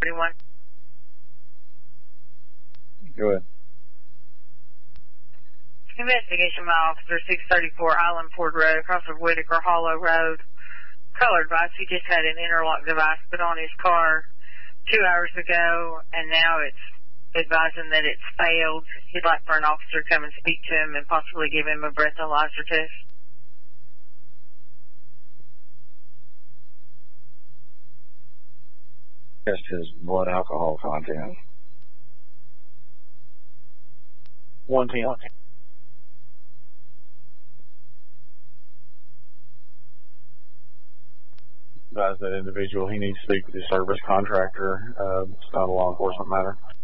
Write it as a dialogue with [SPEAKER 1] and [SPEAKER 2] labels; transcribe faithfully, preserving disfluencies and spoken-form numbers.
[SPEAKER 1] thirty-one.
[SPEAKER 2] Go ahead.
[SPEAKER 1] Investigation by Officer six thirty-four Island Ford Road, across of Whitaker Hollow Road. Caller advice, he just had an interlock device put on his car two hours ago, and now it's advising that it's failed. He'd like for an officer to come and speak to him and possibly give him a breathalyzer test.
[SPEAKER 2] Test his blood alcohol content.
[SPEAKER 3] one ten. Advise that individual he needs to speak with his service contractor. Uh, it's not a law enforcement matter.